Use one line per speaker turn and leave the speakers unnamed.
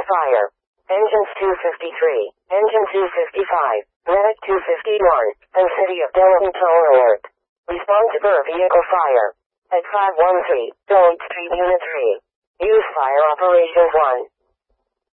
fire. Engines 253, Engine 255, Medic 251, and City of Dayton tow alert. Respond to per vehicle fire. At 513, Dillard Street Unit 3. Use fire operations 1.